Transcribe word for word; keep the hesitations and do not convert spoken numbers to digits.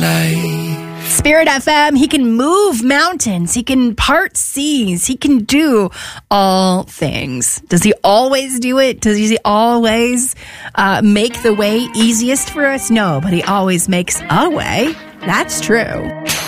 Spirit F M, he can move mountains. He can part seas. He can do all things. Does he always do it? Does he always uh, make the way easiest for us? No, but he always makes a way. That's true.